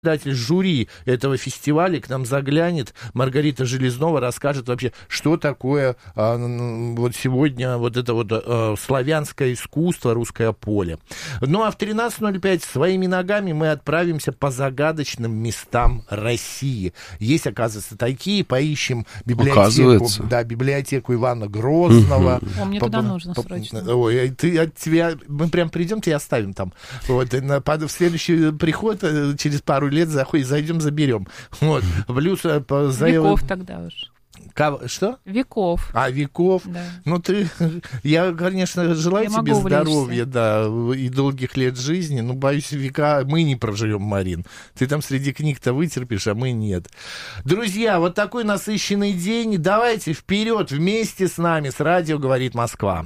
председатель жюри этого фестиваля к нам заглянет, Маргарита Железнова расскажет вообще, что такое вот сегодня вот это вот славянское искусство, русское поле. Ну а в 13:05 своими ногами мы отправимся по загадочным местам России. Есть, оказывается, такие, поищем библиотеку, да, библиотеку Ивана Грозного. О, мне туда нужно срочно. Ой, от тебя, мы прям придем, тебя оставим там. Вот, в следующий приход через пару лет зайдем, заберем. Вот. Плюс Веков тогда уж. Что? Веков. Веков. Да. Ну, я, конечно, желаю тебе здоровья, да, и долгих лет жизни, но, боюсь, века мы не проживем, Марин. Ты там среди книг-то вытерпишь, а мы нет. Друзья, вот такой насыщенный день. Давайте вперед вместе с нами, с радио «Говорит Москва».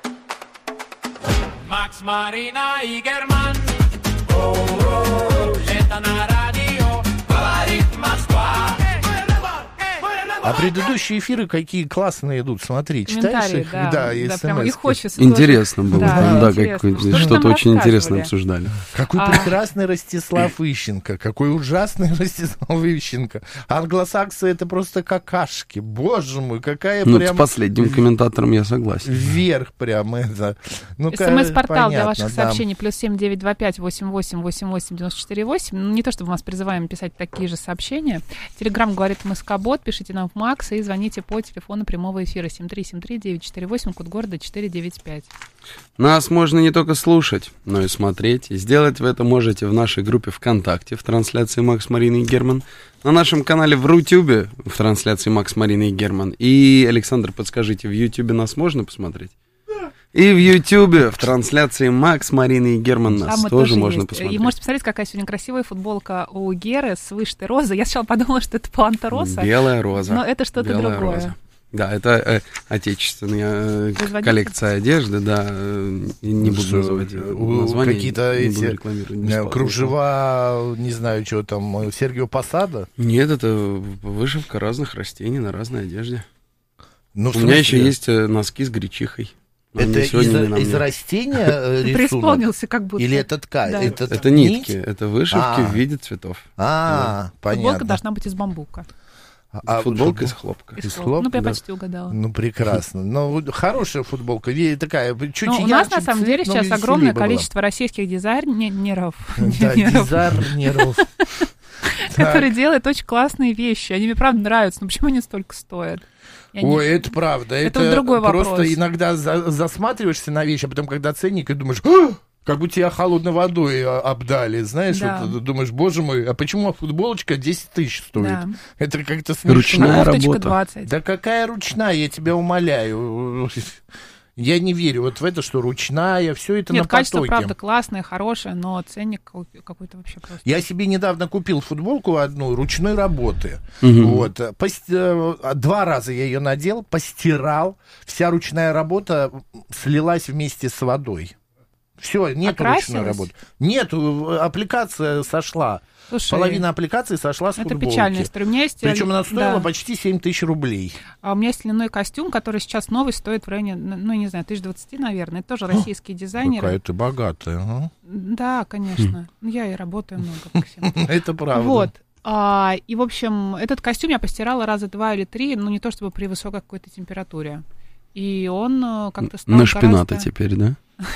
Макс, Марина и Герман. Это на радио «Говорит Москва». А предыдущие эфиры какие классные идут, смотри, читаешь их? Да, прям их хочется. Интересно было, что-то очень интересное обсуждали. Какой прекрасный Ростислав Ищенко, какой ужасный Ростислав Ищенко. Англосаксы — это просто какашки, боже мой, какая прям... С последним комментатором я согласен. Вверх прям это... СМС-портал для ваших сообщений +7 925 88 88 94 8. Не то чтобы мы вас призываем писать такие же сообщения. Телеграм говорит МСК-бот, пишите нам Макс и звоните по телефону прямого эфира 7373948, код города 495. Нас можно не только слушать, но и смотреть. И сделать вы это можете в нашей группе ВКонтакте в трансляции Макс, Марина и Герман, на нашем канале в Рутюбе в трансляции Макс, Марина и Герман. И, Александр, подскажите, в Ютубе нас можно посмотреть? И в Ютьюбе, в трансляции Макс, Марина и Герман нас тоже можно посмотреть. И можете посмотреть, какая сегодня красивая футболка у Геры с вышитой розой. Я сначала подумала, что это Панта-Роса. Белая роза. Но это что-то другое. Роза. Да, это отечественная коллекция одежды, да. Не буду называть название. Какие-то эти кружева, не знаю, что там, Сергио Посада? Нет, это вышивка разных растений на разной одежде. У меня еще есть носки с гречихой. Это из растения рисунок? Преисполнился как будто. Или это ткань? Да. Это нитки, это вышивки в виде цветов. Понятно. Футболка должна быть из бамбука. Футболка из хлопка. Из хлопка? Ну, я почти угадала. Ну, прекрасно. Ну, хорошая футболка, такая, чуть ярче. У нас, на самом деле, сейчас огромное количество российских дизайнеров. Да, дизайнеров. Которые делают очень классные вещи. Они мне, правда, нравятся, но почему они столько стоят? Ой, это правда. Это другой вопрос. Просто иногда засматриваешься на вещи, а потом, когда ценник, и думаешь, как бы тебя холодной водой обдали, знаешь, да. Вот, думаешь, боже мой, а почему футболочка 10 тысяч стоит? Да. Это как-то смешно. Ручная работа. 20. Да какая ручная, я тебя умоляю. Я не верю вот в это, что ручная, все это на потоке. Нет, качество, правда, классное, хорошее, но ценник какой-то вообще просто... Я себе недавно купил футболку одну ручной работы. Вот. 2 раза я ее надел, постирал, вся ручная работа слилась вместе с водой. Все, нет ручной работы. Нет, аппликация сошла. Слушай, половина аппликации сошла с футболки. Это печальная история. У меня есть... Причем она стоила почти 7 тысяч рублей. А у меня есть льняной костюм, который сейчас новый, стоит в районе, ну, не знаю, 1020, наверное. Это тоже российские дизайнеры. Какая ты богатая. Да, конечно. Я и работаю много, как всем. Это правда. Вот. И, в общем, этот костюм я постирала раза 2 или 3, но не то чтобы при высокой какой-то температуре. И он как-то стал на шпинаты теперь, да?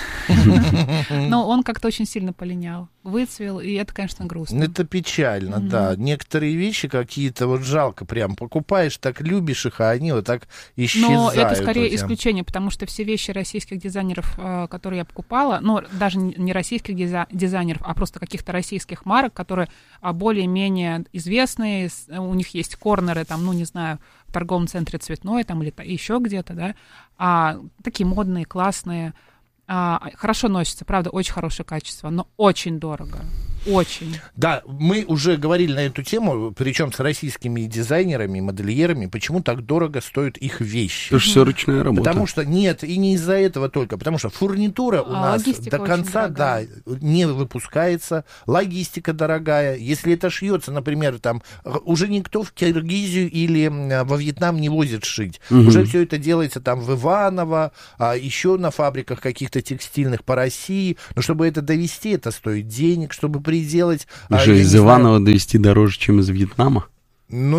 Но он как-то очень сильно полинял, выцвел, и это, конечно, грустно. Это печально, да. Некоторые вещи какие-то вот жалко прям. Покупаешь, так любишь их, а они вот так исчезают. Но это скорее исключение, потому что все вещи российских дизайнеров, которые я покупала, ну, даже не российских дизайнеров, а просто каких-то российских марок, которые более-менее известные, у них есть корнеры, там, ну, не знаю, в торговом центре Цветной там, или еще где-то, да, такие модные, классные, хорошо носятся, правда, очень хорошее качество, но очень дорого. Очень. Да, мы уже говорили на эту тему, причем с российскими дизайнерами, модельерами, почему так дорого стоят их вещи. Это же все ручная работа. Потому что, нет, и не из-за этого только, потому что фурнитура у нас до конца, да, не выпускается, логистика дорогая. Если это шьется, например, там, уже никто в Киргизию или во Вьетнам не возит шить. Уже все это делается там в Иваново, еще на фабриках каких-то текстильных по России. Но чтобы это довести, это стоит денег, чтобы приделать. Что, я из не знаю, Иваново довести дороже, чем из Вьетнама? Ну,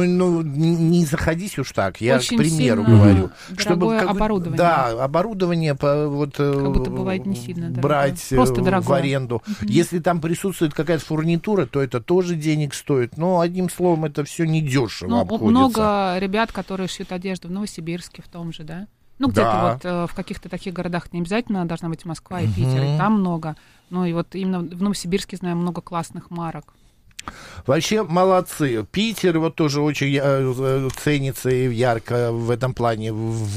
не заходись уж так, я Очень к примеру сильно говорю. дорогое оборудование. Да, оборудование вот, Как будто бывает не сильно дорогое. брать Просто в дорогое. аренду. Если там присутствует какая-то фурнитура, то это тоже денег стоит. Но, одним словом, это все недешево Ну, обходится. много ребят, которые шьют одежду в Новосибирске в том же, да? Ну, где-то вот в каких-то таких городах не обязательно должна быть Москва и Питер, и там много. Ну, и вот именно в Новосибирске знаю много классных марок. Вообще молодцы. Питер вот тоже очень ценится и ярко в этом плане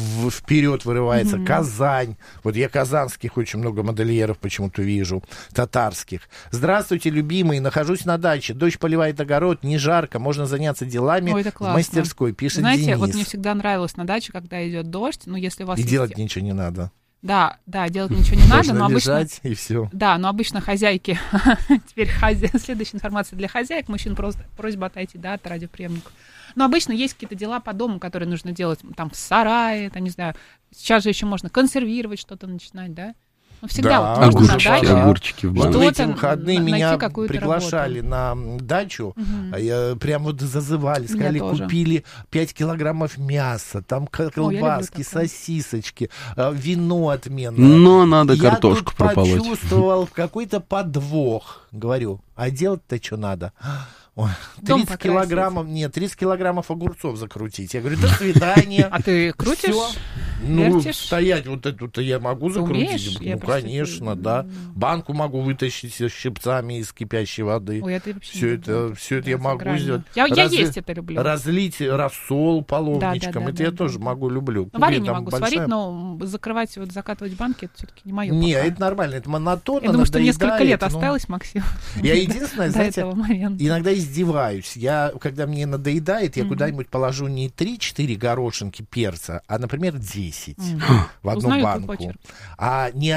вперед вырывается. Казань. Вот я казанских очень много модельеров почему-то вижу. Татарских. Здравствуйте, любимые. Нахожусь на даче. Дочь поливает огород. Не жарко. Можно заняться делами Ой, это в классно. мастерской. Пишет Знаете, Денис. вот мне всегда нравилось на даче, когда идет дождь. Ну, если у вас И есть... делать ничего не надо. Да, делать ничего не надо, Можно но обычно... лежать, и все. Да, но обычно хозяйки, теперь следующая информация для хозяек, мужчин просто просьба отойти, да, от радиоприемников. Но обычно есть какие-то дела по дому, которые нужно делать, там, в сарае, там, не знаю, сейчас же еще можно консервировать что-то начинать, да? Ну, всегда Да, вот можно на огурчики, даче огурчики в Вот в банке. эти выходные найти меня какую-то приглашали работу. на дачу, прям вот зазывали, сказали, тоже. купили 5 килограммов мяса, там колбаски, люблю такое. сосисочки, вино отменное. Но надо Я картошку тут прополоть. почувствовал какой-то подвох. Говорю, а делать-то что надо? Ой, Дом 30 килограммов, нет, 30 килограммов огурцов закрутить. Я говорю, до свидания. А ты крутишь? Всё. Ну, Вертишь? стоять вот эту-то я могу Ты закрутить. умеешь? Я Ну, просто конечно, не- да. Банку могу вытащить с щипцами из кипящей воды. Ой, это вообще Все не это, люблю. все это Да, я за могу гранью. сделать. Я есть это люблю. Разлить рассол половничком, Да, это я да, тоже да. могу, люблю. Ну, варенье Там могу большая- сварить, но закрывать, вот закатывать банки, это все-таки не мое. Не, пока. это нормально, это монотонно, Я думаю, что несколько надоедает, лет но- осталось, Максим. Я единственное, до знаете, этого момента. иногда издеваюсь. Я, когда мне надоедает, я куда-нибудь положу не 3-4 горошинки перца, а, например, 10 в одну Узнаю твой банку. почерк. А не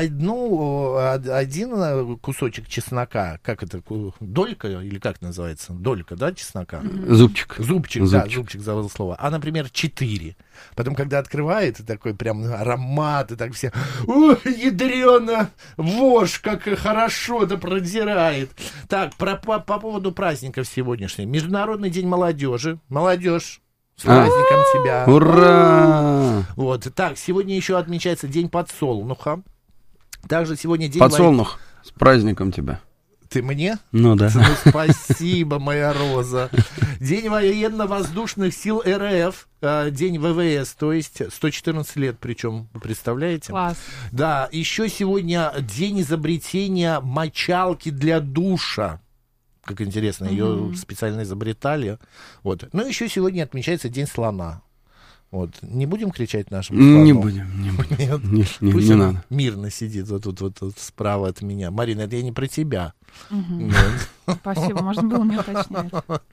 один кусочек чеснока, как это, долька или как называется? Долька, да, чеснока? Зубчик. Зубчик, да, зубчик забыл слово. А, например, 4. Потом, когда открывает, такой прям аромат, и так все, ой, ядрёно, вошь, как хорошо-то продирает. Так, по поводу праздников сегодняшних. Международный день молодежи. Молодежь, с праздником тебя. Ура! Вот, так, сегодня еще отмечается День подсолнуха. Также сегодня день... Подсолнух, с праздником тебя. Ты мне? Ну да. Ну, спасибо, моя роза. День военно-воздушных сил РФ, день ВВС, то есть 114 лет причем, вы представляете? Класс. Да, еще сегодня день изобретения мочалки для душа. Как интересно, ее специально изобретали. Вот. Ну, еще сегодня отмечается День слона. Вот. Не будем кричать нашему слону? Не будем. Нет. Не Пусть он надо. мирно сидит вот тут справа от меня. Марина, это я не про тебя. Спасибо, можно было не уточнять.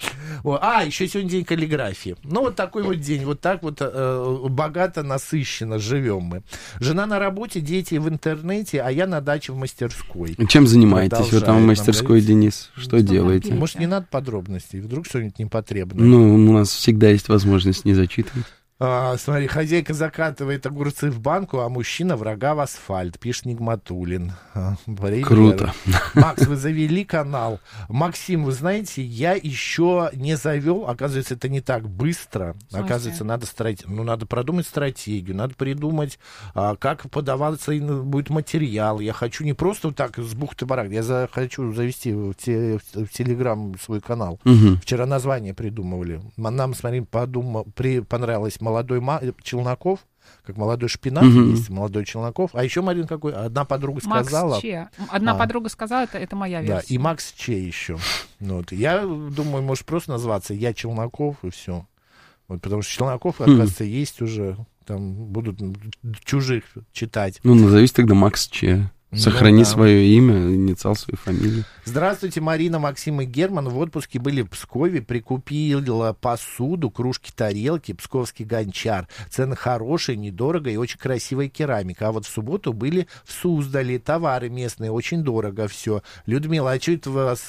Еще сегодня день каллиграфии. Ну, вот такой вот день. Вот так вот богато, насыщенно живем мы. Жена на работе, дети в интернете, а я на даче в мастерской. Чем занимаетесь вы там в Продолжает мастерской, нам Денис? Что там делаете? пишете? Может, не надо подробностей? Вдруг что-нибудь непотребное? Ну, у нас всегда есть возможность не зачитывать. Смотри, хозяйка закатывает огурцы в банку, а мужчина врага в асфальт, пишет Нигматулин. Привет. Круто. Макс, вы завели канал. Максим, вы знаете, я еще не завел. Оказывается, это не так быстро. В смысле? Оказывается, надо продумать стратегию, надо придумать, как подаваться будет материал. Я хочу не просто вот так с бухты-барахты, я хочу завести в Телеграм свой канал. Мгм. Вчера название придумывали. Нам, смотри, понравилось молодой Челноков, как молодой шпинат есть, молодой Челноков. А еще, Марин, какой? Одна подруга сказала. Макс Че. Одна подруга сказала, это моя Да, версия. и Макс Че еще. Вот. Я думаю, может просто назваться «Я Челноков» и все. Вот, потому что Челноков, оказывается, есть уже. Там будут чужих читать. Ну, назовись тогда Макс Че. Сохрани да. свое имя, инициал свою фамилию. Здравствуйте, Марина, Максим и Герман. В отпуске были в Пскове, прикупила посуду, кружки, тарелки, псковский гончар. Цены хорошие, недорого и очень красивая керамика. А вот в субботу были в Суздале, товары местные, очень дорого все. Людмила, а что это вас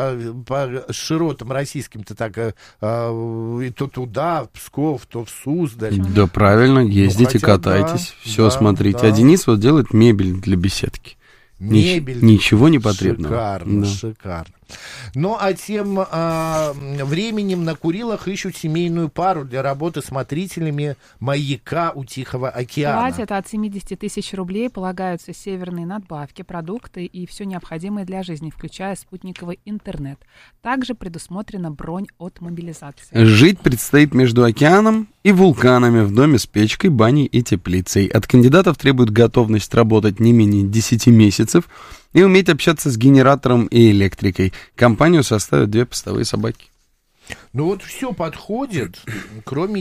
по широтам российским-то так и то туда, в Псков, то в Суздаль? Да, правильно, ездите, хотя катайтесь, да, все да, смотрите. да. А Денис вот делает мебель для беседки. Мебель. Ничего не потребного. Шикарно, Да. шикарно. Ну, а тем временем на Курилах ищут семейную пару для работы смотрителями маяка у Тихого океана. Платят от 70 тысяч рублей, полагаются северные надбавки, продукты и все необходимое для жизни, включая спутниковый интернет. Также предусмотрена бронь от мобилизации. Жить предстоит между океаном и вулканами в доме с печкой, баней и теплицей. От кандидатов требует готовность работать не менее 10 месяцев и уметь общаться с генератором и электрикой. Компанию составят 2 постовые собаки. Ну вот все подходит, кроме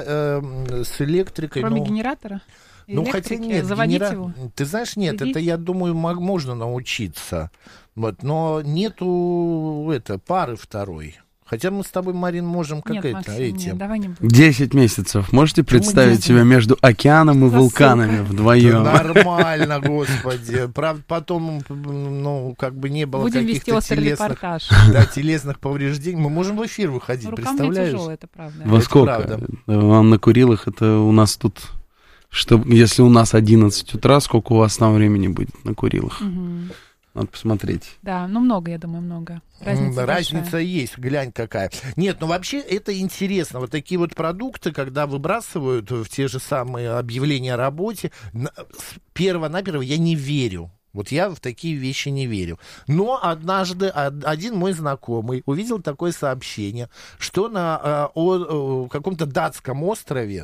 с электрикой. Кроме генератора? Ну, хотя нет, заводить его? Ты знаешь, нет, Следить? это, я думаю, можно научиться. Вот, но нету пары второй. Хотя мы с тобой, Марин, можем Нет, Максим, нет, давай не будем. 10 месцев. Можете представить 10? себя между океаном и вулканами Да вдвоем? нормально, господи. Правда, потом, не было Будем вести каких-то острый репортаж. телесных повреждений. Мы можем в эфир выходить, Рукам мне представляешь? тяжело, это правда. Во Это сколько? правда. Вам на Курилах это у нас тут... Если у нас 11 утра, сколько у вас там времени будет на Курилах? Мгм. Надо посмотреть. Да, много, я думаю, много. Разница Разница большая. есть, глянь какая. Нет, вообще это интересно. Вот такие вот продукты, когда выбрасывают в те же самые объявления о работе, перво-наперво я не верю. Вот я в такие вещи не верю. Но однажды один мой знакомый увидел такое сообщение, что на каком-то датском острове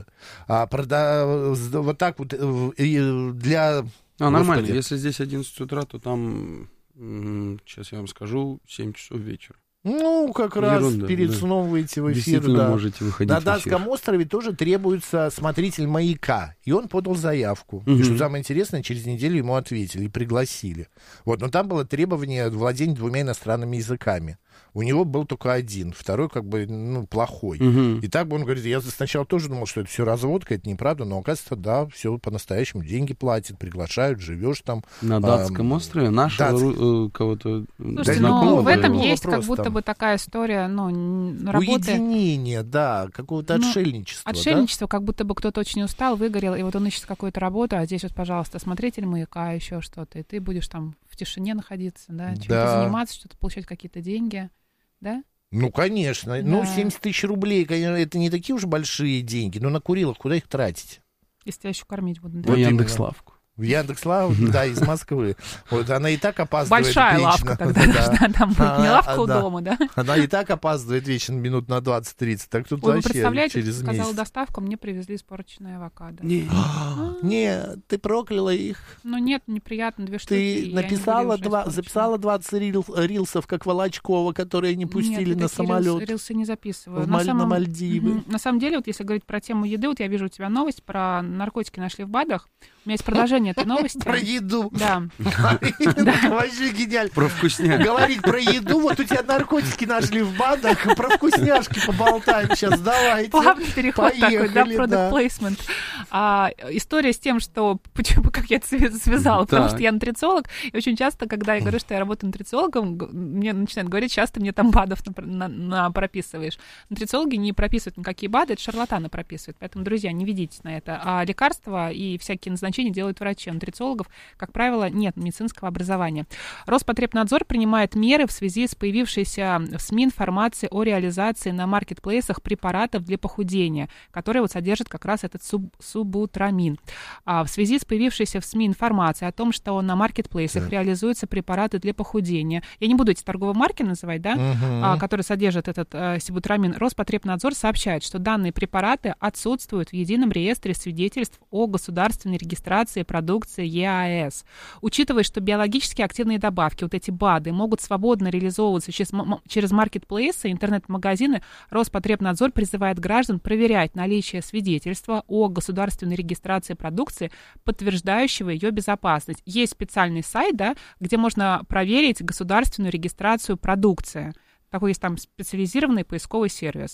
вот так вот для... Нормально. Господи. Если здесь 11 утра, то там, сейчас я вам скажу, 7 часов вечера. Ну, как раз Ерунда, перед да. сном выйти в эфир, Действительно да. можете выходить На в эфир. датском острове тоже требуется смотритель маяка. И он подал заявку. Мгм. И что самое интересное, через неделю ему ответили и пригласили. Вот, но там было требование владения 2 иностранными языками. У него был только один, второй плохой. Мгм. И так бы он говорит, я сначала тоже думал, что это все разводка, это неправда, но оказывается, да, все по-настоящему, деньги платят, приглашают, живешь там. На датском острове нашего датск- кого-то Слушайте, Да, ну, в да, этом да. есть как Вопрос будто там. бы такая история, работы. Уединение, да, какого-то Ну, отшельничества. Отшельничество, как будто бы кто-то очень устал, выгорел, и вот он ищет какую-то работу, а здесь вот, пожалуйста, смотритель маяка, еще что-то, и ты будешь там в тишине находиться, да, чем-то Да. заниматься, что-то получать какие-то деньги, да? Ну, конечно. Да. Ну, 70 тысяч рублей, конечно, это не такие уж большие деньги. Но на Курилах куда их тратить? Если тебя еще кормить будут. на Да? Вот Яндекс.Лавку. В Яндекс.Лаву, да, из Москвы. Вот она и так опаздывает Большая вечно. лавка тогда Да. должна там быть, не лавка у да. дома, да? Она и так опаздывает вечно минут на 20-30. Так тут Ой, вы вообще представляете, через сказала месяц. доставку, мне привезли испорченное авокадо. Нет, ты прокляла их. Ну нет, неприятно, 2 штуки. Ты и они написала, были уже записала 20 рилсов, как Волочкова, которые не пустили Нет, я на такие самолет рилсы не записываю. на Мальдивы. Мгм. На самом деле, вот если говорить про тему еды, вот я вижу у тебя новость про наркотики нашли в БАДах. У меня есть продолжение этой новости. Про еду. Да. Вообще гениально. Про вкусняк. Говорить про еду, вот у тебя наркотики нашли в БАДах, про вкусняшки поболтаем сейчас, давайте. Плавный переход такой, да, Поехали, product да. placement. История с тем, что, почему, как я это связала, потому Так. что я нутрициолог, и очень часто, когда я говорю, что я работаю нутрициологом, мне начинают говорить, часто мне там БАДов прописываешь. Нутрициологи не прописывают никакие БАДы, это шарлатаны прописывают, поэтому, друзья, не ведитесь на это. А лекарства и всякие назначения делают врачи. У нутрициологов, как правило, нет медицинского образования. Роспотребнадзор принимает меры в связи с появившейся в СМИ информацией о реализации на маркетплейсах препаратов для похудения, которые вот содержат как раз этот субутрамин. В связи с появившейся в СМИ информацией о том, что на маркетплейсах реализуются препараты для похудения, я не буду эти торговые марки называть, да, которые содержат этот сибутрамин, Роспотребнадзор сообщает, что данные препараты отсутствуют в едином реестре свидетельств о государственной регистрации продукции ЕАЭС. Учитывая, что биологически активные добавки, вот эти БАДы, могут свободно реализовываться через маркетплейсы, интернет-магазины, Роспотребнадзор призывает граждан проверять наличие свидетельства о государственной регистрации продукции, подтверждающего ее безопасность. Есть специальный сайт, да, где можно проверить государственную регистрацию продукции. Такой есть там специализированный поисковый сервис.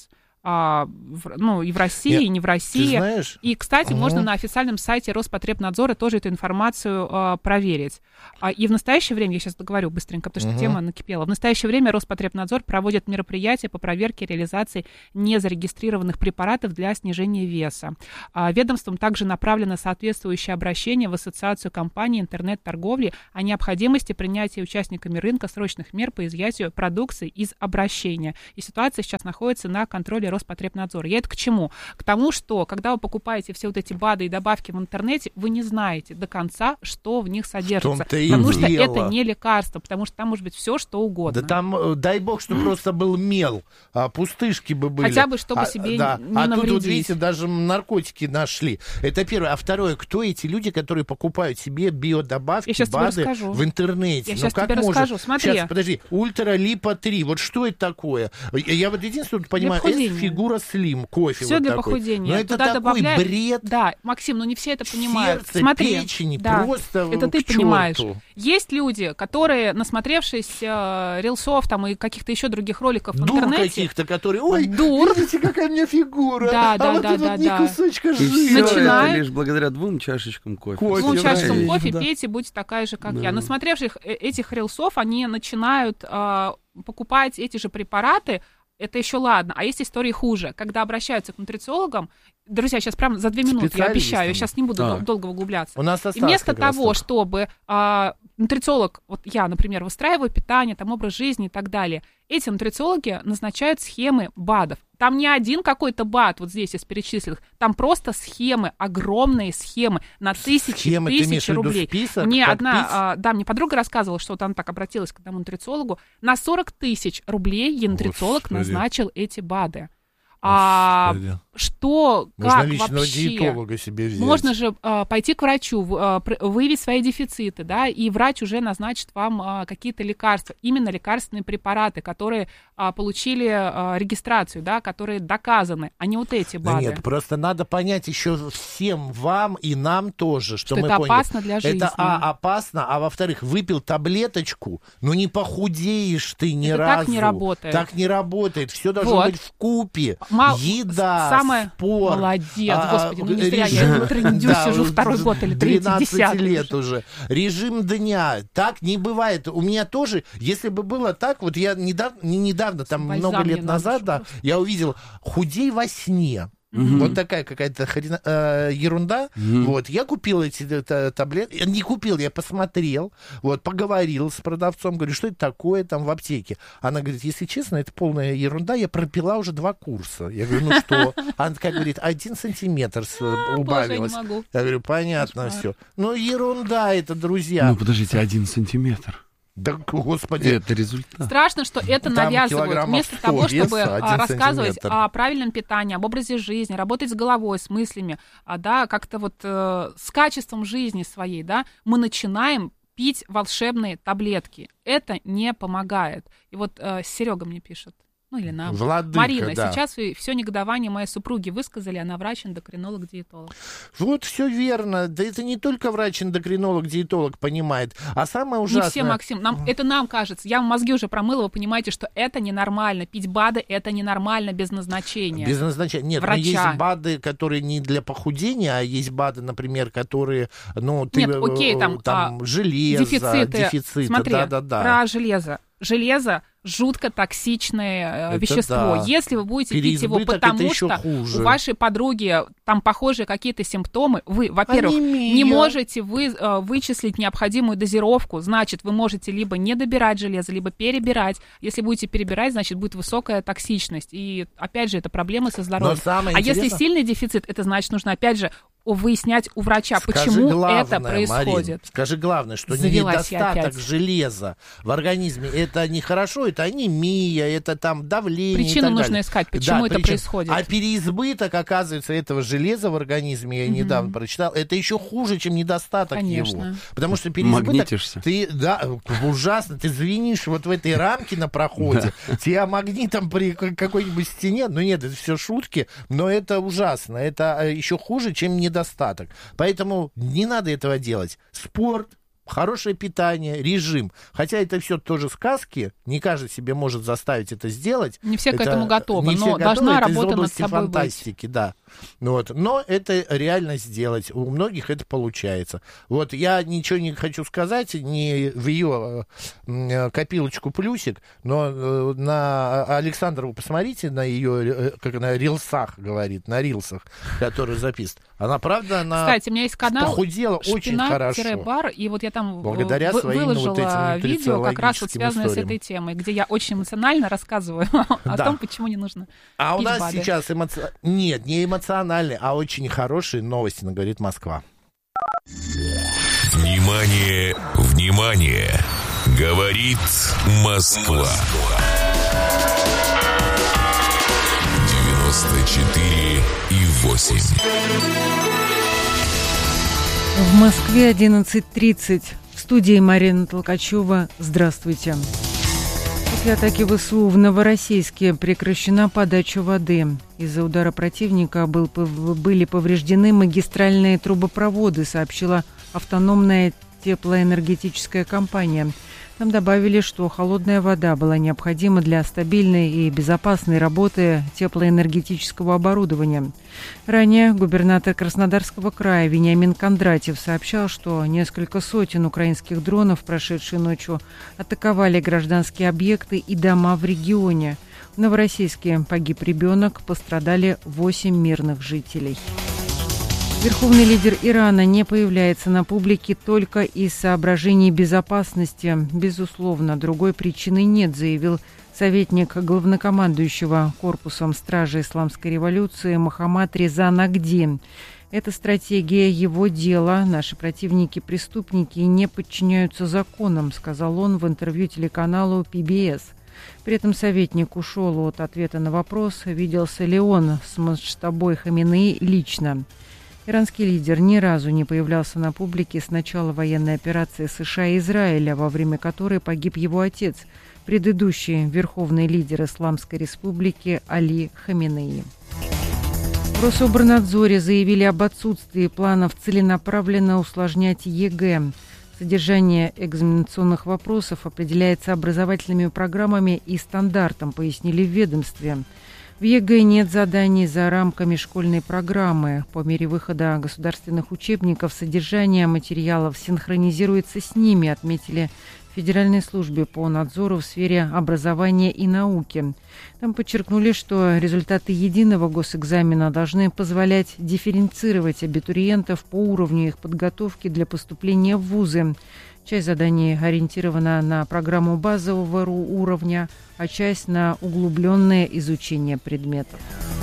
и в России, и не в России. И, кстати, можно на официальном сайте Роспотребнадзора тоже эту информацию проверить. И в настоящее время, я сейчас договорю быстренько, потому что тема накипела, в настоящее время Роспотребнадзор проводит мероприятия по проверке реализации незарегистрированных препаратов для снижения веса. Ведомством также направлено соответствующее обращение в Ассоциацию компаний интернет-торговли о необходимости принятия участниками рынка срочных мер по изъятию продукции из обращения. И ситуация сейчас находится на контроле Роспотребнадзора. Я это к чему? К тому, что когда вы покупаете все вот эти БАДы и добавки в интернете, вы не знаете до конца, что в них содержится. Потому что это не лекарство, потому что там может быть все, что угодно. Да там, дай бог, что просто был мел, пустышки бы были. Хотя бы, чтобы себе не навредить. Тут, вот видите, даже наркотики нашли. Это первое. А второе, кто эти люди, которые покупают себе биодобавки, БАДы в интернете? Я сейчас тебе расскажу. Смотри. Сейчас, подожди. Ультралипо-3. Вот что это такое? Я вот единственное понимаю, фигура слим, кофе. Все вот для такой. похудения. Но это туда такой добавляют... бред. Да, Максим, не все это понимают. Сердце, Смотри, печени, просто это ты к понимаешь. черту. Есть люди, которые, насмотревшись рилсов там и каких-то еще других роликов в интернете... каких-то, которые, видите, какая у меня фигура. Ни кусочка жира. Это лишь благодаря 2 чашечкам кофе. 2 чашечкам кофе пейте, будьте такая же, как я. Насмотревших этих рилсов, они начинают покупать эти же препараты. Это еще ладно. А есть истории хуже. Когда обращаются к нутрициологам, друзья, сейчас прям за 2 минуты, я обещаю, я сейчас не буду долго углубляться. У нас и вместо того, чтобы нутрициолог, вот я, например, выстраиваю питание, там образ жизни и так далее, эти нутрициологи назначают схемы БАДов. Там не один какой-то БАД, вот здесь из перечисленных, там просто схемы, огромные схемы на тысячи рублей. Список, мне мне подруга рассказывала, что вот она так обратилась к одному нутрициологу, на 40 000 рублей ей нутрициолог назначил эти БАДы. Что, можно как личного вообще? диетолога себе взять. Можно же пойти к врачу, выявить свои дефициты, да, и врач уже назначит вам какие-то лекарства, именно лекарственные препараты, которые получили регистрацию, да, которые доказаны, а не вот эти БАДы. Да нет, просто надо понять еще всем вам и нам тоже, что мы это поняли. Опасно для жизни. Это опасно, а во-вторых, выпил таблеточку, не похудеешь ты ни разу. Так не работает. Так не работает. Все должно быть вкупе. Еда, спорт. Молодец, господи, не зря я на трендю сижу 2-й год или 3-й, 10-й. лет уже. Режим дня. Так не бывает. У меня тоже, если бы было так, вот я недавно, там много лет назад, я увидел «Худей во сне». Вот такая какая-то ерунда. Вот, я купил эти таблетки. Не купил, я посмотрел, поговорил с продавцом, говорю, что это такое там в аптеке. Она говорит, если честно, это полная ерунда, я пропила уже 2 курса. Я говорю, ну что? Она такая говорит, 1 сантиметр убавилась. Боже, я не могу. Я говорю, понятно все. Ну, ерунда это, друзья. Ну, подождите, 1 сантиметр. Да, господи. Это результат. Страшно, что это навязывают. Вместо того, чтобы рассказывать сантиметр. о правильном питании, об образе жизни, работать с головой, с мыслями, да, как-то с качеством жизни своей, да, мы начинаем пить волшебные таблетки. Это не помогает. И Серега мне пишет. Или нам. Владыка, Марина, да. сейчас все негодование моей супруги высказали, она врач-эндокринолог, диетолог. Вот все верно. Да это не только врач-эндокринолог, диетолог понимает, а самое ужасное... Не все, Максим. Это нам кажется. Я мозги уже промыла, вы понимаете, что это ненормально. Пить БАДы — это ненормально без назначения. Без назначения. Нет, врача. Есть БАДы, которые не для похудения, а есть БАДы, например, которые... железо, дефициты. Смотри, да. Про железо. Железо жутко токсичное вещество. Да. Если вы будете пить его, потому что хуже. У вашей подруги там похожие какие-то симптомы, вы, во-первых, не можете вычислить необходимую дозировку, значит, вы можете либо не добирать железо, либо перебирать. Если будете перебирать, значит, будет высокая токсичность. И, опять же, это проблемы со здоровьем. Если сильный дефицит, это значит, нужно, опять же, выяснять у врача, почему это происходит. Марин, скажи главное, что недостаток железа в организме, это нехорошо, это анемия, это там давление. Причину и так нужно далее. искать, почему это происходит. А переизбыток, оказывается, этого железа в организме, я недавно прочитал, это еще хуже, чем недостаток его. Потому что переизбыток... Магнитишься. Ужасно, ты звенишь в этой рамке на проходе, тебя магнитом при какой-нибудь стене, нет, это все шутки, но это ужасно, это еще хуже, чем недостаток. Поэтому не надо этого делать. Спорт, хорошее питание, режим. Хотя это все тоже сказки, не каждый себе может заставить это сделать. Не все к этому готовы, но должна работа над собой фантастики, быть. Да. Вот. Но это реально сделать. У многих это получается. Вот я ничего не хочу сказать, не в ее копилочку плюсик, но на Александру вы посмотрите, на ее, как она, рилсах говорит, на рилсах, которые записывает. Она, правда, она Кстати, у меня есть канал похудела очень хорошо. Бар, и вот я там благодаря выложила видео, как раз вот связанное с этой темой, где я очень эмоционально рассказываю о том, почему не нужно А у нас БАДы. сейчас нет, не эмоциональные, а очень хорошие новости, говорит Москва. Внимание, внимание! Говорит Москва. 94,8. В Москве 11:30. В студии Марина Толкачева. Здравствуйте. После атаки ВСУ в Новороссийске прекращена подача воды. Из-за удара противника были повреждены магистральные трубопроводы, сообщила автономная теплоэнергетическая компания. Там добавили, что холодная вода была необходима для стабильной и безопасной работы теплоэнергетического оборудования. Ранее губернатор Краснодарского края Вениамин Кондратьев сообщал, что несколько сотен украинских дронов, прошедшие ночью, атаковали гражданские объекты и дома в регионе. В Новороссийске погиб ребенок, пострадали 8 мирных жителей. Верховный лидер Ирана не появляется на публике только из соображений безопасности. Безусловно, другой причины нет, заявил советник главнокомандующего корпусом стражи исламской революции Мохаммад Реза Нагди. Это стратегия его дела. Наши противники-преступники не подчиняются законам, сказал он в интервью телеканалу PBS. При этом советник ушел от ответа на вопрос, виделся ли он с Муджтабой Хаминеи лично. Иранский лидер ни разу не появлялся на публике с начала военной операции США и Израиля, во время которой погиб его отец, предыдущий верховный лидер Исламской республики Али Хаминеи. В Рособорнадзоре заявили об отсутствии планов целенаправленно усложнять ЕГЭ. Содержание экзаменационных вопросов определяется образовательными программами и стандартом, пояснили в ведомстве. В ЕГЭ нет заданий за рамками школьной программы. По мере выхода государственных учебников содержание материалов синхронизируется с ними, отметили в Федеральной службе по надзору в сфере образования и науки. Там подчеркнули, что результаты единого госэкзамена должны позволять дифференцировать абитуриентов по уровню их подготовки для поступления в вузы. Часть заданий ориентирована на программу базового уровня, а часть на углубленное изучение предметов.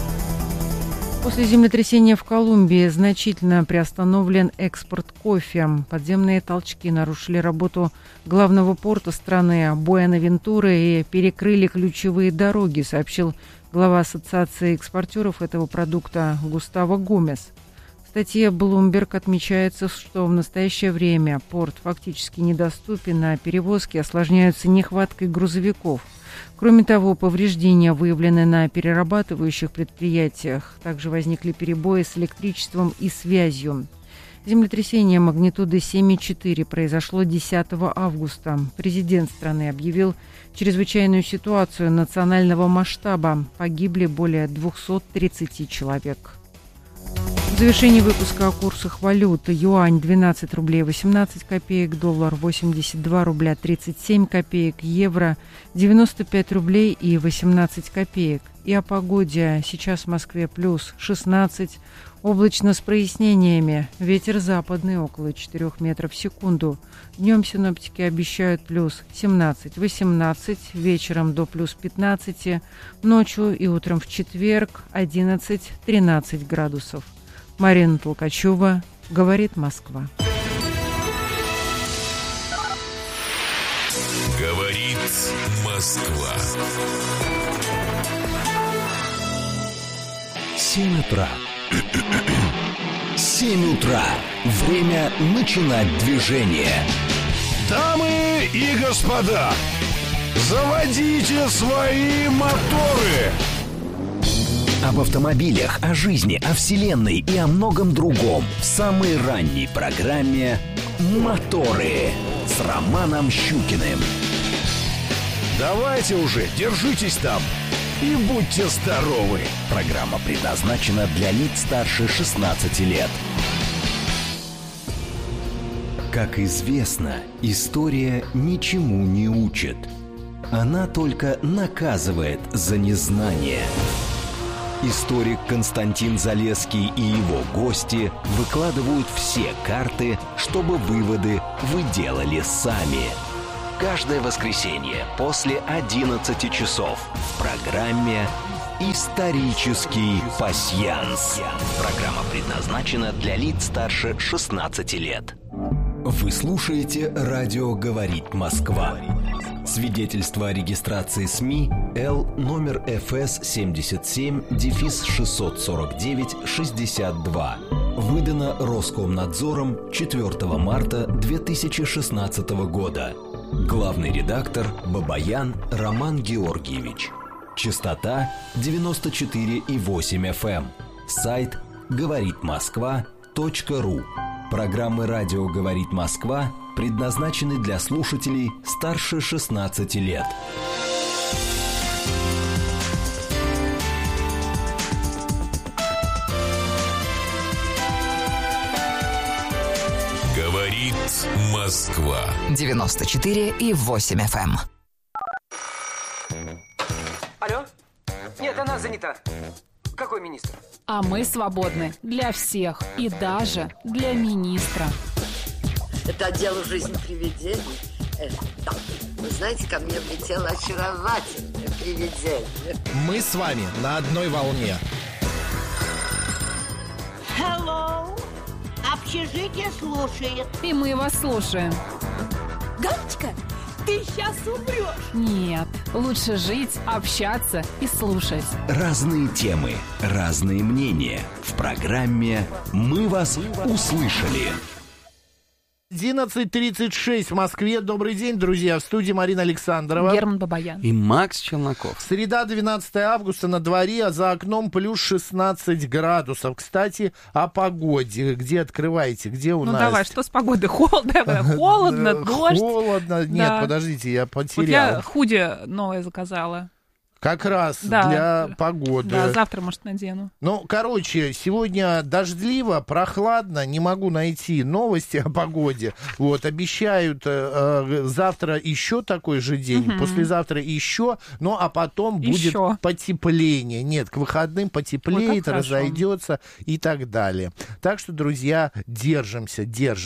После землетрясения в Колумбии значительно приостановлен экспорт кофе. Подземные толчки нарушили работу главного порта страны Буэнавентуры и перекрыли ключевые дороги, сообщил глава Ассоциации экспортеров этого продукта Густаво Гомес. В статье Bloomberg отмечается, что в настоящее время порт фактически недоступен, а перевозки осложняются нехваткой грузовиков. Кроме того, повреждения выявлены на перерабатывающих предприятиях. Также возникли перебои с электричеством и связью. Землетрясение магнитудой 7,4 произошло 10 августа. Президент страны объявил чрезвычайную ситуацию национального масштаба. Погибли более 230 человек. В завершении выпуска о курсах валют. Юань 12 рублей 18 копеек, доллар 82 рубля 37 копеек, евро 95 рублей и 18 копеек. И о погоде. Сейчас в Москве плюс 16, облачно с прояснениями. Ветер западный около 4 метров в секунду. Днем синоптики обещают плюс 17-18, вечером до плюс 15, ночью и утром в четверг 11-13 градусов. Марина Толкачева, говорит Москва. Говорит Москва. 7 утра. 7 утра. Время начинать движение. Дамы и господа, заводите свои моторы. Об автомобилях, о жизни, о вселенной и о многом другом в самой ранней программе Моторы с Романом Щукиным. Давайте уже, держитесь там и будьте здоровы. Программа предназначена для лиц старше 16 лет. Как известно, история ничему не учит. Она только наказывает за незнание. Историк Константин Залесский и его гости выкладывают все карты, чтобы выводы вы делали сами. Каждое воскресенье после 11 часов в программе «Исторический пасьянс». Программа предназначена для лиц старше 16 лет. Вы слушаете «Радио говорит Москва». Свидетельство о регистрации СМИ Л номер ФС 77-649-62. Выдано Роскомнадзором 4 марта 2016 года. Главный редактор Бабаян Роман Георгиевич. Частота 94,8 FM. Сайт говоритмосква.ру. Программы «Радио говорит Москва» предназначены для слушателей старше 16 лет. Говорит Москва. 94,8 FM. Алло? Нет, она занята. Какой министр? А мы свободны для всех и даже для министра. Это дело жизни привидений. Да. Вы знаете, ко мне влетело очаровательное привидение. Мы с вами на одной волне. Hello. Общежитие слушает. И мы вас слушаем. Галочка, ты сейчас умрешь. Нет, лучше жить, общаться и слушать. Разные темы, разные мнения. В программе «Мы вас услышали». 11:36 в Москве. Добрый день, друзья. В студии Марина Александрова. Герман Бабаян. И Макс Челноков. Среда, 12 августа на дворе, а за окном плюс 16 градусов. Кстати, о погоде. Где открываете? Где у нас? Ну давай, что с погодой? Холодно, дождь. Холодно. Нет, подождите, я потерял. Вот я худи новое заказала. Как раз для погоды. Да, завтра, может, надену. Ну, короче, сегодня дождливо, прохладно, не могу найти новости о погоде. Вот, обещают завтра еще такой же день, послезавтра еще, ну, а потом будет потепление. Нет, к выходным потеплеет, разойдется и так далее. Так что, друзья, держимся.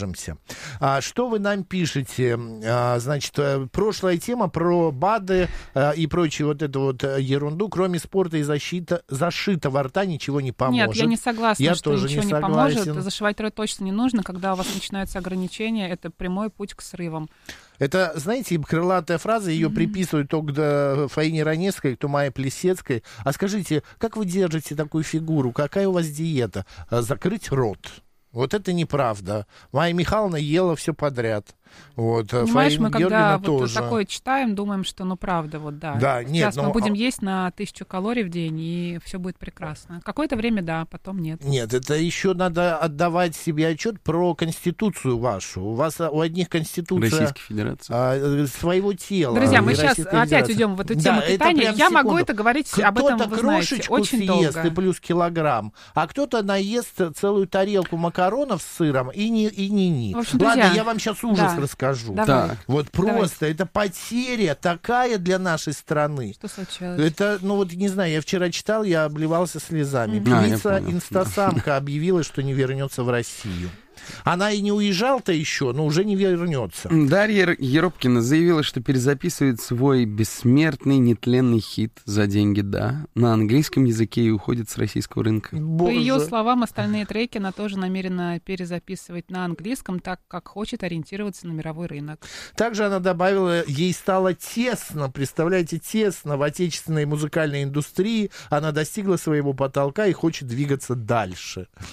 Что вы нам пишете? Значит, прошлая тема про БАДы и прочее вот это вот ерунду, кроме спорта и зашитого рта ничего не поможет. Нет, я не согласна, я что тоже ничего не не поможет. согласен. Зашивать рот точно не нужно. Когда у вас начинаются ограничения, это прямой путь к срывам. Это, знаете, крылатая фраза, ее приписывают то к Фаине Раневской, то Майе Плесецкой. А скажите, как вы держите такую фигуру? Какая у вас диета? Закрыть рот. Вот это неправда. Майя Михайловна ела все подряд. Вот, понимаешь, мы когда вот тоже. такое читаем, думаем, что ну правда, вот да. Сейчас мы будем есть на 1000 калорий в день, и все будет прекрасно. Какое-то время да, потом нет. Нет, это еще надо отдавать себе отчет про Конституцию вашу. У вас у одних Конституция Российской Федерации. Своего тела. Друзья, мы сейчас опять уйдем в эту тему питания. Я могу это говорить об этом, вы знаете, очень долго. Кто-то крошечку съест и плюс килограмм, а кто-то наест целую тарелку макаронов с сыром и не. В общем, ладно, друзья, я вам сейчас ужас расскажу. Давай. Вот просто это потеря такая для нашей страны. Что случилось? Это, ну вот не знаю, я вчера читал, я обливался слезами. Певица Инстасамка объявила, что не вернется в Россию. Она и не уезжала-то еще, но уже не вернется. Дарья Еропкина заявила, что перезаписывает свой бессмертный нетленный хит «За деньги, да» на английском языке и уходит с российского рынка. По ее словам, остальные треки она тоже намерена перезаписывать на английском, так как хочет ориентироваться на мировой рынок. Также она добавила, ей стало тесно, представляете, тесно в отечественной музыкальной индустрии. Она достигла своего потолка и хочет двигаться дальше.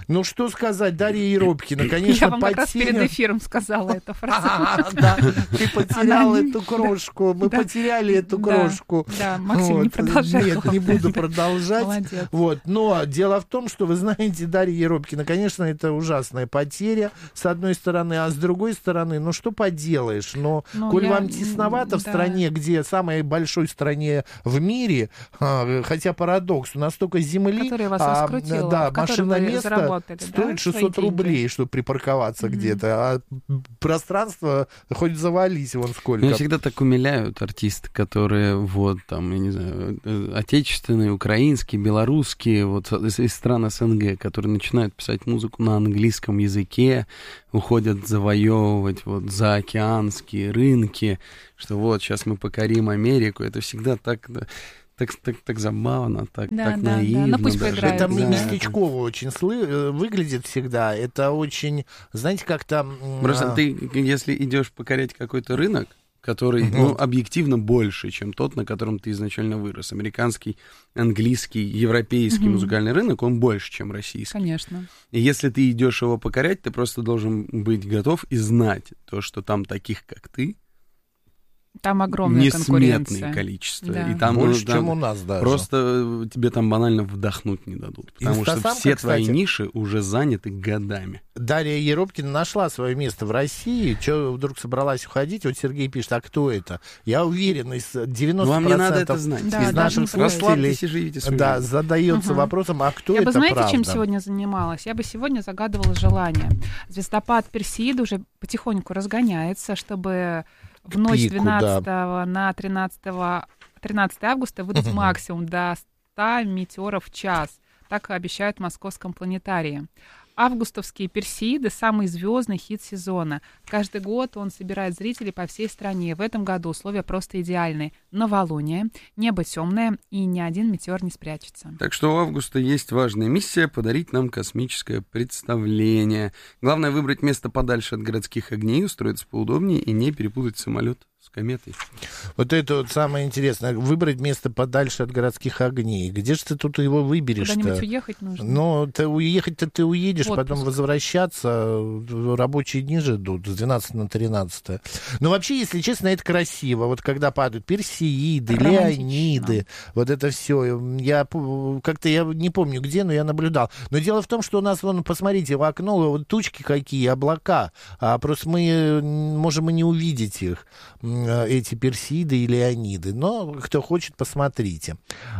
Ну, что сказать, Дарья Еропкина, конечно, Я вам как раз перед эфиром сказала эту фразу. Да, ты потерял эту крошку, мы потеряли эту крошку. Да, Максим, не продолжай. Нет, не буду продолжать. Молодец. Вот, но дело в том, что, вы знаете, Дарья Еропкина, конечно, это ужасная потеря, с одной стороны, а с другой стороны, ну, что поделаешь, но коль вам тесновато в стране, где самой большой стране в мире, хотя парадокс, у нас только земли, да, машина места стоит 600 рублей, чтобы припарковаться где-то, а пространство хоть завались вон сколько. Меня всегда так умиляют артисты, которые вот там, я не знаю, отечественные, украинские, белорусские, вот из стран СНГ, которые начинают писать музыку на английском языке, уходят завоевывать вот заокеанские рынки, что вот сейчас мы покорим Америку. Это всегда так забавно, так наивно. Да. Ну, пусть даже. Это местечково очень выглядит всегда. Это очень, знаете, как-то... Просто ты, если идешь покорять какой-то рынок, который, объективно больше, чем тот, на котором ты изначально вырос. Американский, английский, европейский музыкальный рынок, он больше, чем российский. Конечно. И если ты идешь его покорять, ты просто должен быть готов и знать то, что там таких, как ты, там огромная конкуренция. Несметное количество. Да. И там, больше, чем у нас даже. Просто тебе там банально вдохнуть не дадут. Потому что все твои ниши уже заняты годами. Дарья Еропкина нашла свое место в России. Что вдруг собралась уходить? Вот Сергей пишет, а кто это? Я уверен, из 90% вам не надо это знать. Из наших слушателей задается вопросом, а кто это, Я бы, знаете, правда? чем сегодня занималась? Я бы сегодня загадывала желание. Звездопад Персеиды уже потихоньку разгоняется, чтобы... В ночь с 12 на 13 августа выдать максимум до 100 метеоров в час. Так обещают в Московском планетарии. Августовские Персеиды – самый звездный хит сезона. Каждый год он собирает зрителей по всей стране. В этом году условия просто идеальные. Новолуние, небо темное, и ни один метеор не спрячется. Так что у Августа есть важная миссия – подарить нам космическое представление. Главное – выбрать место подальше от городских огней, устроиться поудобнее и не перепутать самолет с кометой. Вот это вот самое интересное. Выбрать место подальше от городских огней. Где же ты тут его выберешь-то? Куда-нибудь уехать нужно. Ну, уехать-то ты уедешь, отпуск. Потом возвращаться. Рабочие дни же идут с 12 на 13. Но вообще, если честно, это красиво. Вот когда падают Персеиды, Леониды, вот это все. Я не помню где, но я наблюдал. Но дело в том, что у нас, вон, посмотрите, в окно вот тучки какие, облака. Просто мы можем и не увидеть их, эти Персеиды и Леониды. Но кто хочет, посмотрите.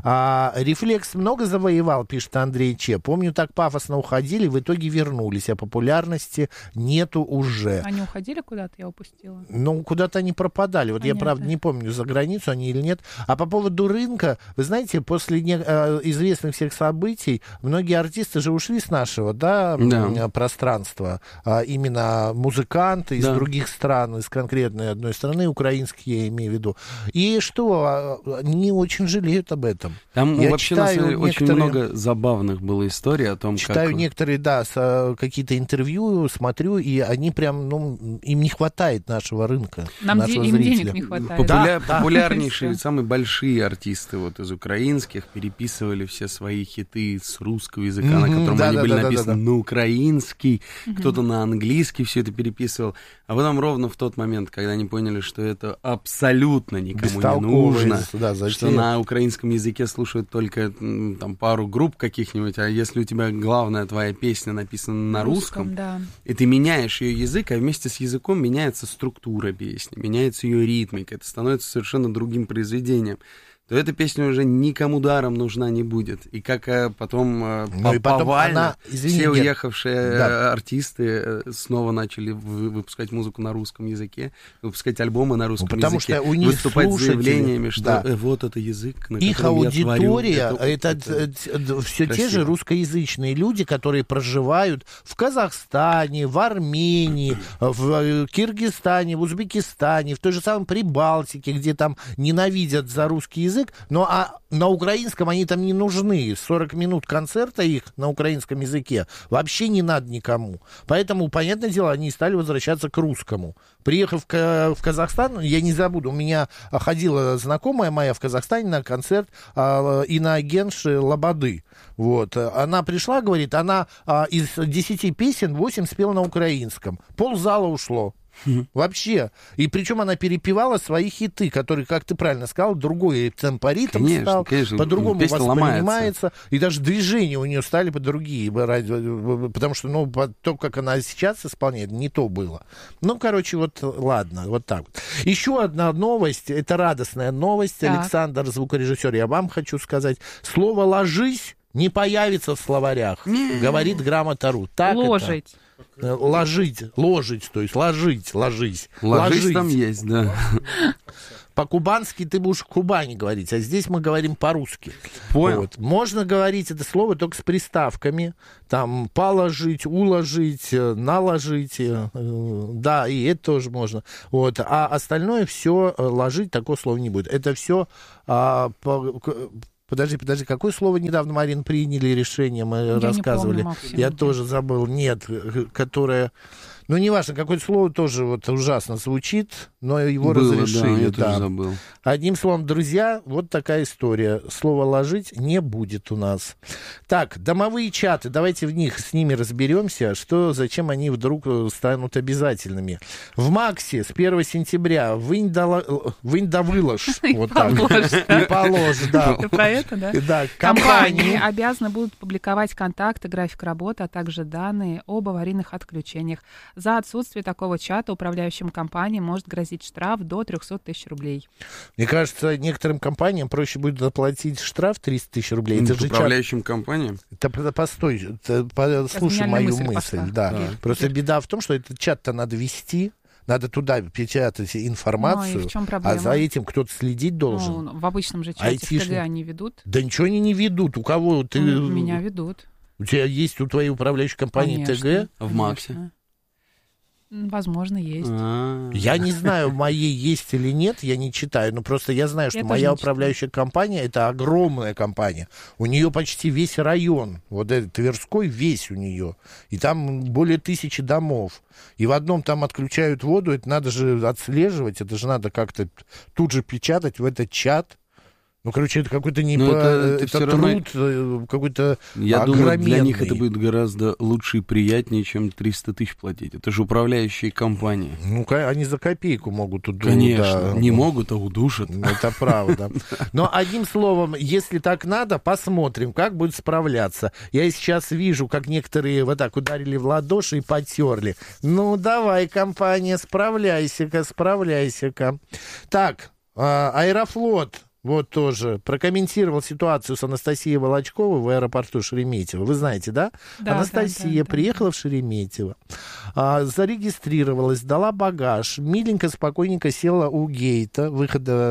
Рефлекс много завоевал, пишет Андрей Че. Помню, так пафосно уходили, в итоге вернулись, а популярности нету уже. Они уходили куда-то, я упустила? Ну, куда-то они пропадали. Вот понятно. Я, правда, не помню, за границу они или нет. А по поводу рынка, вы знаете, после известных всех событий многие артисты же ушли с нашего пространства. Именно музыканты из других стран, из конкретной одной страны, украинские, я имею в виду. И что, они очень жалеют об этом. Там я вообще, на самом деле, очень много забавных было историй о том, читаю некоторые, какие-то интервью, смотрю, и они прям, им не хватает нашего рынка, нашего им зрителя. Денег не хватает. Популярнейшие, самые большие артисты вот из украинских переписывали все свои хиты с русского языка, на котором они были написаны на украинский, кто-то на английский все это переписывал. А потом ровно в тот момент, когда они поняли, что это абсолютно никому не нужно, что на украинском языке слушают только там пару групп каких-нибудь, а если у тебя главная твоя песня написана на русском, и ты меняешь ее язык, а вместе с языком меняется структура песни, меняется ее ритмика, это становится совершенно другим произведением, то эта песня уже никому даром нужна не будет. И как потом повально все уехавшие артисты снова начали выпускать музыку на русском языке, выпускать альбомы на русском языке, выступать с заявлениями, что вот это язык, на их котором аудитория, я творю. это все те же русскоязычные люди, которые проживают в Казахстане, в Армении, в Киргизстане, в Узбекистане, в той же самой Прибалтике, где там ненавидят за русский язык, язык, но на украинском они там не нужны. 40 минут концерта их на украинском языке вообще не надо никому. Поэтому, понятное дело, они стали возвращаться к русскому. Приехав в Казахстан, я не забуду, у меня ходила знакомая моя в Казахстане на концерт иноагентши Лободы. Вот. Она пришла, говорит, она из 10 песен 8 спела на украинском. Ползала ушло. Вообще. И причем она перепевала свои хиты, которые, как ты правильно сказал, другой темпоритм стал, по-другому воспринимается. И даже движения у нее стали по-другие. Потому что, то, как она сейчас исполняет, не то было. Вот ладно, вот так вот. Еще одна новость, это радостная новость. Так. Александр, звукорежиссер, я вам хочу сказать. Слово «ложись» не появится в словарях, говорит Грамота.ру. Ложить. Ложить, то есть ложись. Ложись там есть, да. По-кубански ты будешь в Кубани говорить, а здесь мы говорим по-русски. Понял. Вот. Можно говорить это слово только с приставками. Там положить, уложить, наложить. Да, и это тоже можно. Вот. А остальное все ложить, такого слова не будет. Это все... Подожди, какое слово недавно, Марин, приняли решение, мы рассказывали. Не помню, я тоже забыл. Нет, которое... неважно, какое-то слово тоже ужасно звучит, но его разрешили. Да, я тоже забыл. Одним словом, друзья, вот такая история. Слово «ложить» не будет у нас. Так, домовые чаты, давайте с ними разберемся, зачем они вдруг станут обязательными. В МАКСе с 1 сентября вынь да выложь. Вот так. И положь, да. Ты про это, да? Да. Компании обязаны будут публиковать контакты, график работы, а также данные об аварийных отключениях. За отсутствие такого чата управляющим компаниям может грозить штраф до 300 тысяч рублей. Мне кажется, некоторым компаниям проще будет заплатить штраф 300 тысяч рублей. Это же управляющим компаниям? Постой, слушай мою мысль. Да. Просто беда в том, что этот чат-то надо вести. Надо туда печатать информацию, а за этим кто-то следить должен. В обычном же чате в ТГ они ведут. Да ничего они не ведут. У кого ты... Меня ведут. У тебя есть у твоей управляющей компании ТГ? В МАКСе? Возможно, есть. Я не знаю, моей есть или нет, я не читаю, но просто я знаю, что моя управляющая компания — это огромная компания. У нее почти весь район, вот этот Тверской весь у нее, и там более 1000 домов. И в одном там отключают воду, это надо же отслеживать, это же надо как-то тут же печатать в этот чат. Это какой-то это труд какой-то я думаю, для них это будет гораздо лучше и приятнее, чем 300 тысяч платить. Это же управляющие компании. Они за копейку могут удушить. Конечно, не могут, а удушат. Это правда. Но одним словом, если так надо, посмотрим, как будет справляться. Я сейчас вижу, как некоторые вот так ударили в ладоши и потерли. Давай, компания, справляйся-ка. Так, Аэрофлот. Вот тоже прокомментировал ситуацию с Анастасией Волочковой в аэропорту Шереметьево. Вы знаете, да? Анастасия приехала в Шереметьево, зарегистрировалась, дала багаж, миленько, спокойненько села у гейта, выхода.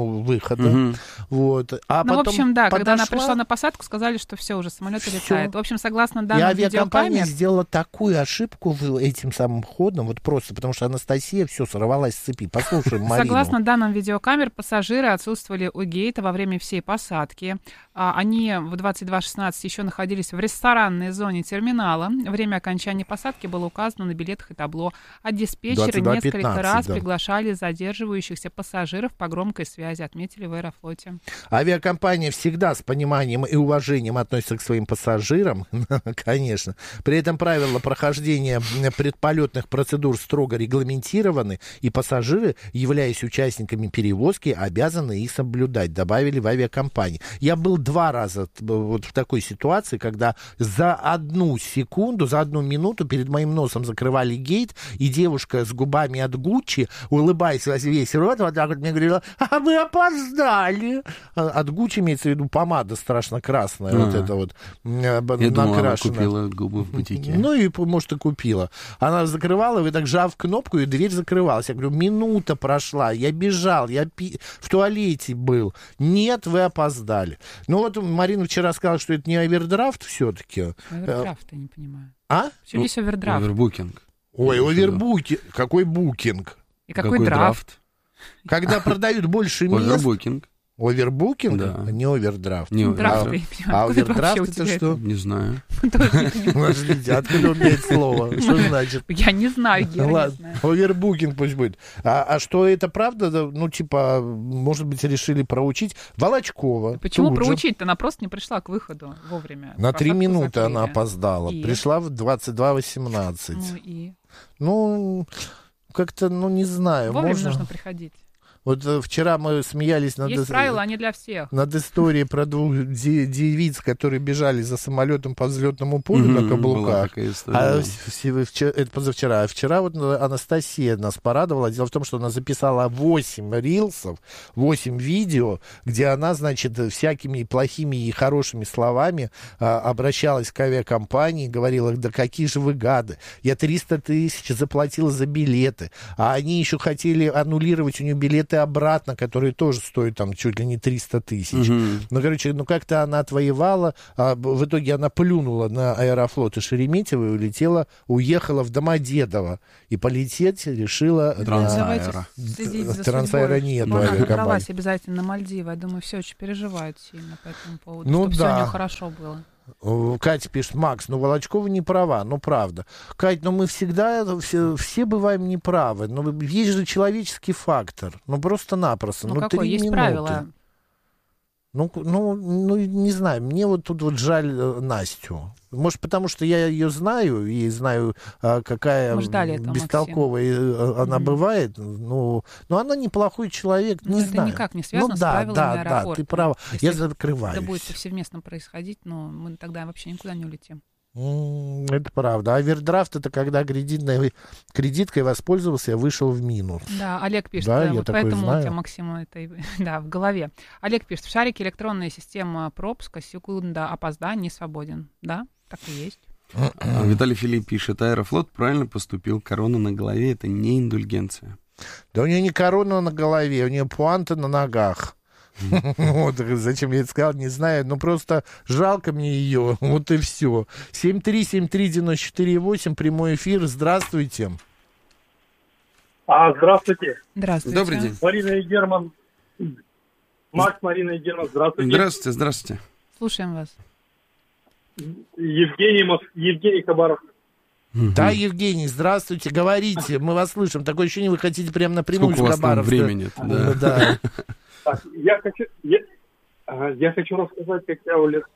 Вот. В общем, да, когда она пришла на посадку, сказали, что все, уже самолет летает. В общем, согласно данным видеокамер... И авиакомпания сделала такую ошибку этим самым ходом, вот просто потому что Анастасия все сорвалась с цепи. Послушаем Марину. Согласно данным видеокамер, пассажиры отсутствовали у гейта во время всей посадки. Они в 22:16 еще находились в ресторанной зоне терминала. Время окончания посадки было указано на билетах и табло. А диспетчеры несколько раз приглашали задерживающихся пассажиров по громкой связи, отметили в Аэрофлоте. Авиакомпания всегда с пониманием и уважением относится к своим пассажирам, конечно. При этом правила прохождения предполетных процедур строго регламентированы, и пассажиры, являясь участниками перевозки, обязаны их соблюдать, добавили в авиакомпании. Я был 2 раза вот в такой ситуации, когда за 1 секунду, за 1 минуту перед моим носом закрывали гейт, и девушка с губами от Гуччи, улыбаясь во весь рот, вот так вот мне говорила: а вы опоздали. От Гуччи имеется в виду помада страшно красная, вот это вот накрашенная. Я думал, она купила губы в бутике. И, может, и купила. Она закрывала, и так жав кнопку, и дверь закрывалась. Я говорю, минута прошла, я бежал, я в туалете был. Нет, вы опоздали. Марина вчера сказала, что это не овердрафт все-таки. Овердрафт, я не понимаю. А? Почему здесь овердрафт? Овербукинг. Ой, овербукинг. Какой букинг? И какой драфт? Когда продают больше мест. Овербукинг. Овербукинг? Да. Не овердрафт. Не Драфт, А овердрафт это что? Не знаю. Подождите, откуда он знает слово? Что значит? Я не знаю, Гера, не Ладно, знаю. овербукинг пусть будет. А что это правда? Ну, типа, может быть, решили проучить? Волочкова. Почему тут же. проучить-то? Она просто не пришла к выходу вовремя. На 3 Посадку минуты закрыли. она опоздала. И? Пришла в 22:18. Ну и? Ну, как-то, ну, не знаю. Вовремя можно... нужно приходить. Вот вчера мы смеялись Есть правила, они для всех. над историей про двух девиц, которые бежали за самолетом по взлетному полю на каблуках. Это позавчера. А вчера вот Анастасия нас порадовала. Дело в том, что она записала 8 рилсов, 8 видео, где она, значит, всякими плохими и хорошими словами обращалась к авиакомпании, говорила: да какие же вы гады, я 300 тысяч заплатила за билеты, а они еще хотели аннулировать у нее билеты обратно, которые тоже стоят там чуть ли не 300 тысяч. Ну, короче, ну как-то она отвоевала, в итоге она плюнула на Аэрофлот и Шереметьево и уехала в Домодедово. И полететь решила Трансаэро. Трансаэро нет. Она отправилась обязательно на Мальдивы. Я думаю, все очень переживают сильно по этому поводу, ну, чтобы да. все у нее хорошо было. Катя пишет: Макс, ну Волочкова не права, ну правда. Кать, ну мы всегда, все бываем неправы, но есть же человеческий фактор, ну просто-напросто. Ну ну какой? 3 Есть минуты. правила. Ну, не знаю, мне вот тут вот жаль Настю. Может, потому что я ее знаю и знаю, какая бестолковая она бывает. Ну, но она неплохой человек, не это знаю. никак не связано ну, с да, правилами да, аэропорта. Да, ты права. Если Я закрываюсь. это будет повсеместно происходить, но мы тогда вообще никуда не улетим. Это правда. Овердрафт — это когда кредиткой воспользовался, я вышел в минус. Да, Олег пишет, да, вот поэтому у тебя, Максима, это да, в голове. Олег пишет: в шарике электронная система пропуска, секунда опоздания, не свободен. Да, так и есть. Виталий Филипп пишет: Аэрофлот правильно поступил, корона на голове — это не индульгенция. Да у нее не корона на голове, у нее пуанта на ногах. Вот, зачем я это сказал, не знаю, но просто жалко мне ее, вот и все. 7373948, прямой эфир, здравствуйте. Здравствуйте. Здравствуйте. Добрый день. Марина и Герман. Макс, Марина и Герман, здравствуйте. Здравствуйте, здравствуйте. Слушаем вас. Евгений Хабаров. Да, Евгений, здравствуйте, говорите, мы вас слышим. Такое ощущение, вы хотите прямо напрямую Сколько у вас с Хабаровска. там времени? Да. Так, я хочу рассказать, как я улетел.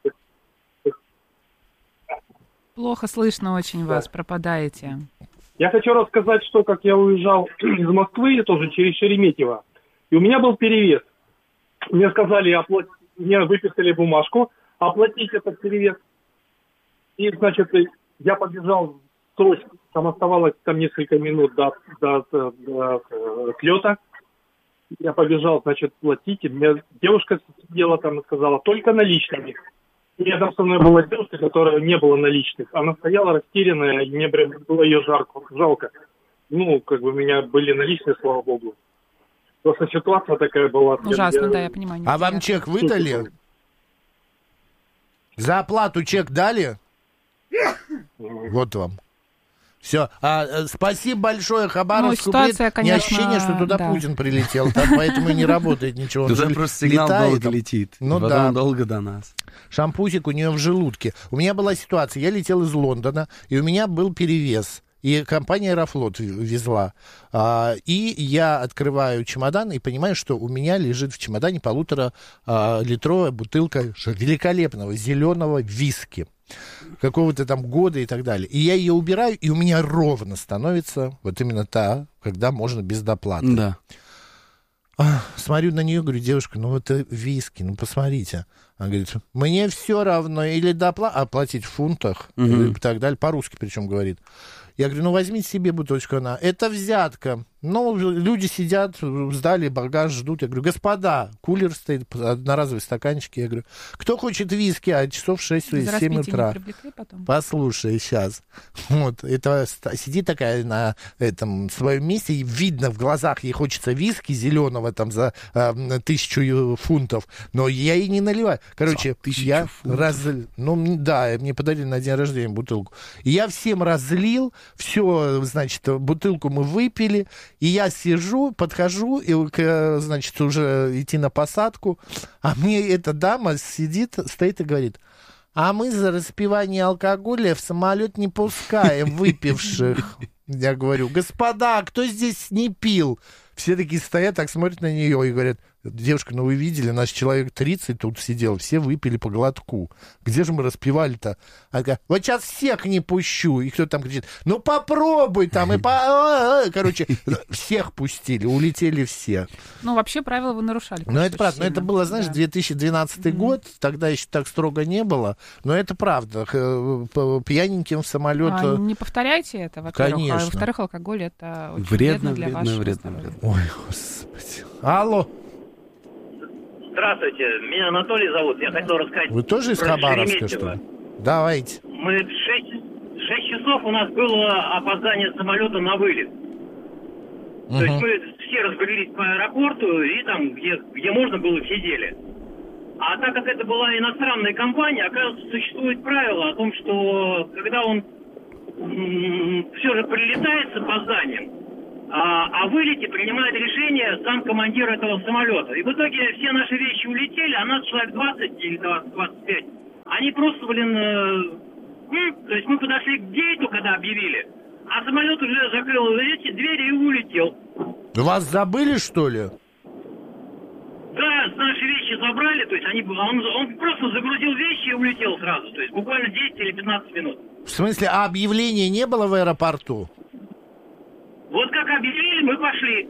Плохо слышно очень вас, пропадаете. Я хочу рассказать, что как я уезжал из Москвы, тоже через Шереметьево, и у меня был перевес. Мне сказали, мне выписали бумажку, оплатить этот перевес. И, значит, я побежал в срочно, там оставалось несколько минут до отлета. Я побежал, значит, платить. И мне девушка сидела там и сказала: только наличными. И рядом со мной была девушка, которая не было наличных. Она стояла растерянная, и мне прям было ее жалко. Ну, как бы у меня были наличные, слава богу. Просто ситуация такая была. Ужасно, да, я понимаю. А вам чек выдали? За оплату чек дали? Вот вам. Все. Спасибо большое, Хабаровску. Ситуация, конечно, ощущение, что туда да. Путин прилетел, так, поэтому и не работает ничего. Туда просто сигнал долго летит, ну, потом да. долго до нас. Шампусик у нее в желудке. У меня была ситуация, я летел из Лондона, и у меня был перевес. И компания «Аэрофлот» везла. И я открываю чемодан и понимаю, что у меня лежит в чемодане 1,5-литровая бутылка великолепного зеленого виски. Какого-то там года и так далее. И я ее убираю, и у меня ровно становится вот именно та, когда можно без доплаты. Да. Смотрю на нее, говорю: девушка, ну это виски, ну посмотрите. Она говорит: мне все равно, или оплатить в фунтах, и так далее, по-русски причем говорит. Я говорю: ну возьмите себе бутылочку. Она: это взятка. Ну, люди сидят, сдали багаж, ждут. Я говорю: господа, кулер стоит, одноразовые стаканчики. Я говорю: кто хочет виски, часов 6 или 7 утра. Послушай, сейчас. Вот, это сидит такая на этом своем месте, и видно в глазах, ей хочется виски зеленого там за 1000 фунтов, но я ей не наливаю. Короче, я разлил, ну да, мне подарили на день рождения бутылку. И я всем разлил, все, значит, бутылку мы выпили, и я сижу, подхожу, и, значит, уже идти на посадку, а мне эта дама стоит и говорит: а мы за распивание алкоголя в самолет не пускаем выпивших. Я говорю: господа, кто здесь не пил? Все такие стоят, так смотрят на нее и говорят: девушка, ну вы видели, наш человек 30 тут сидел, все выпили по глотку. Где же мы распивали-то? Она говорит: вот сейчас всех не пущу. И кто-то там кричит: ну попробуй там. Короче, всех пустили, улетели все. Ну, вообще правила вы нарушали. Ну, это правда. Но это было, знаешь, 2012 год, тогда еще так строго не было. Но это правда. Пьяненьким в самолет... Не повторяйте это, во-первых. Конечно. А во-вторых, алкоголь это очень вредно для вашего здоровья. Ой, господи. Алло. Здравствуйте, меня Анатолий зовут. Я хотел рассказать. Вы тоже из Хабаровска, что ли? Давайте. Мы в 6 часов у нас было опоздание самолета на вылет. То есть мы все разбрелись по аэропорту и там, где можно было, сидели. А так как это была иностранная компания, оказывается, существует правило о том, что когда он все же прилетает с опозданием, о вылете принимает решение сам командир этого самолета. И в итоге все наши вещи улетели, а нас человек 20 или 25. Они просто, то есть мы подошли к гейту, когда объявили, а самолет уже закрыл эти двери и улетел. Вас забыли, что ли? Да, наши вещи забрали, то есть он просто загрузил вещи и улетел сразу, то есть буквально 10 или 15 минут. В смысле, а объявления не было в аэропорту? Вот как объявили, мы пошли.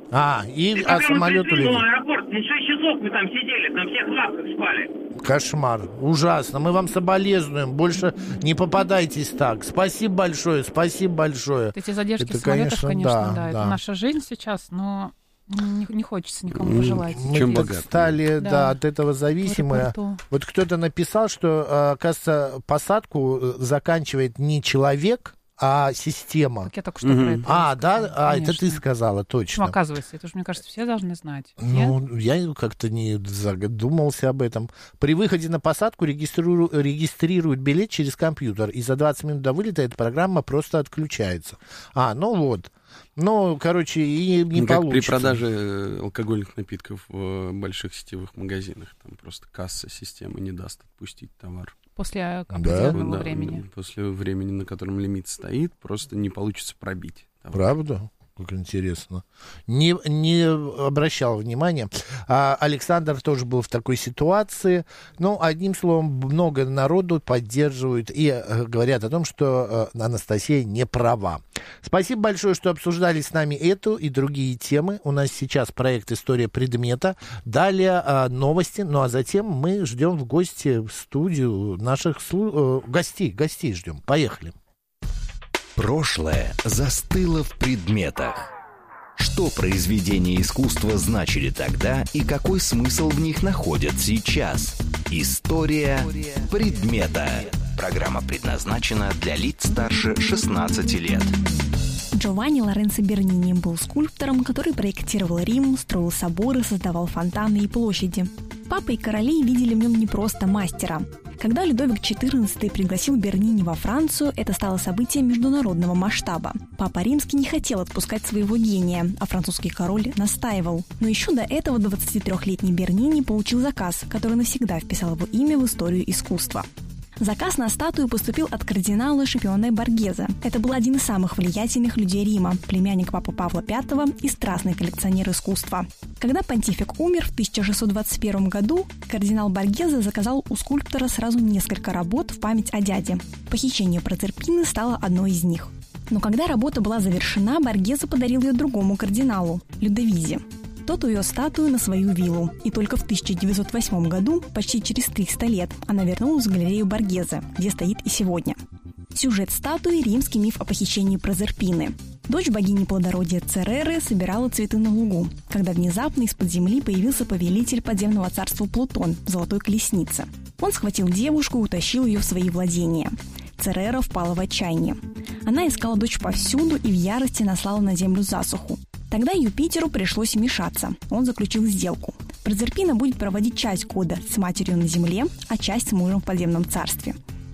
А самолет улетел? Ну, аэропорт, 6 часов мы там сидели, там все в лавках спали. Кошмар, ужасно. Мы вам соболезнуем. Больше не попадайтесь так. Спасибо большое, спасибо большое. Эти задержки самолетов, конечно, да. Это наша жизнь сейчас, но не хочется никому пожелать. Мы так стали от этого зависимы. Вот кто-то написал, что, оказывается, посадку заканчивает не человек, а система. Так я только что про это сказала. Это ты сказала, точно. Ну, оказывается, это же, мне кажется, все должны знать. Ну, я как-то не задумался об этом. При выходе на посадку регистрируют билет через компьютер, и за 20 минут до вылета эта программа просто отключается. Короче, и не как получится. При продаже алкогольных напитков в больших сетевых магазинах. Там просто касса системы не даст отпустить товар. После определенного времени. После времени, на котором лимит стоит, просто не получится пробить. Правда? Как интересно. Не обращал внимания. Александр тоже был в такой ситуации. Одним словом, много народу поддерживают и говорят о том, что Анастасия не права. Спасибо большое, что обсуждали с нами эту и другие темы. У нас сейчас проект «История предмета». Далее новости. А затем мы ждем в гости в студию наших гостей ждем. Поехали. Прошлое застыло в предметах. Что произведения искусства значили тогда и какой смысл в них находят сейчас? История предмета. Программа предназначена для лиц старше 16 лет. Джованни Лоренцо Бернини был скульптором, который проектировал Рим, строил соборы, создавал фонтаны и площади. Папа и короли видели в нем не просто мастера. Когда Людовик XIV пригласил Бернини во Францию, это стало событием международного масштаба. Папа Римский не хотел отпускать своего гения, а французский король настаивал. Но еще до этого 23-летний Бернини получил заказ, который навсегда вписал его имя в историю искусства. Заказ на статую поступил от кардинала Шипионе Боргезе. Это был один из самых влиятельных людей Рима, племянник папы Павла V и страстный коллекционер искусства. Когда понтифик умер в 1621 году, кардинал Боргезе заказал у скульптора сразу несколько работ в память о дяде. Похищение Прозерпины стало одной из них. Но когда работа была завершена, Боргезе подарил ее другому кардиналу – Людовизе. Тот увез статую на свою виллу, и только в 1908 году, почти через 300 лет, она вернулась в галерею Боргезе, где стоит и сегодня. Сюжет статуи – римский миф о похищении Прозерпины. Дочь богини плодородия Цереры собирала цветы на лугу, когда внезапно из-под земли появился повелитель подземного царства Плутон в золотой колеснице. Он схватил девушку и утащил ее в свои владения. Церера впала в отчаяние. Она искала дочь повсюду и в ярости наслала на землю засуху. Тогда Юпитеру пришлось вмешаться. Он заключил сделку. Прозерпина будет проводить часть года с матерью на земле, а часть с мужем в подземном царстве.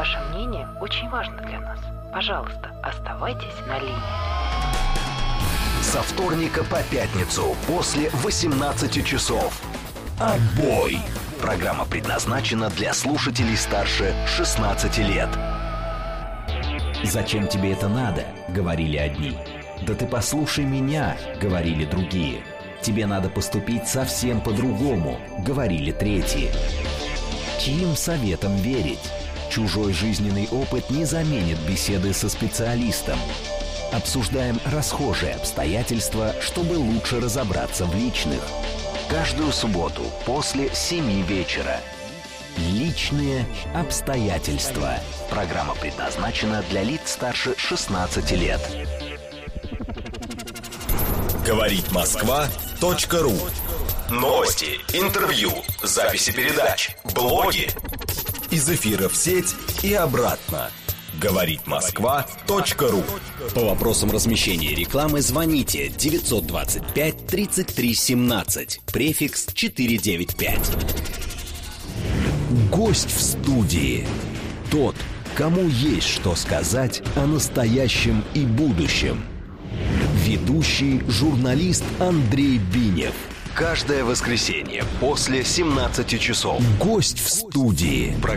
Ваше мнение очень важно для нас. Пожалуйста, оставайтесь на линии. Со вторника по пятницу после 18 часов. Отбой! Программа предназначена для слушателей старше 16 лет. «Зачем тебе это надо?» — говорили одни. «Да ты послушай меня!» — говорили другие. «Тебе надо поступить совсем по-другому!» — говорили третьи. Чьим советам верить? Чужой жизненный опыт не заменит беседы со специалистом. Обсуждаем расхожие обстоятельства, чтобы лучше разобраться в личных. Каждую субботу после 7 вечера. Личные обстоятельства. Программа предназначена для лиц старше 16 лет. Говорит Москва.ру. Новости, интервью, записи передач, блоги. Из эфира в сеть и обратно. Говорит Москва.ру. По вопросам размещения рекламы звоните 925 33 17, префикс 495. Гость в студии. Тот, кому есть что сказать о настоящем и будущем. Ведущий журналист Андрей Бинев. Каждое воскресенье после 17 часов. Гость в студии.